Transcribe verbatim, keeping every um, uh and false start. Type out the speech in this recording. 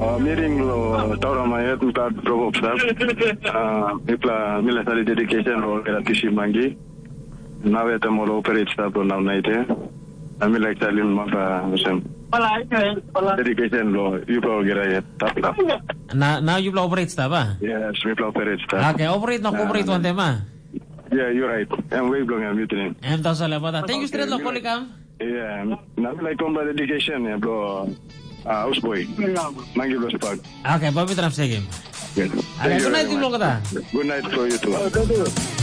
meeting lo taura mayat mita provo obstav. Mipla mila sali dedication lo kera tisi mangi. Nawe temolo operate staff lo now naite. Amila salin maka sem. Dedication lo yupla kera ya tapla. Na na yupla operate staff ba? Yes, mipla operate staff. Okay, operate na operate one tema. Yeah, you're right. I'm way blowing a meeting. Em tahu salah pada. Thank you straight lo kolikam. Yeah, namila komba dedication ya bro. Ah, Usboy. Mangi bro sepak. Okay, babi terap segim. Good night, good night for you too.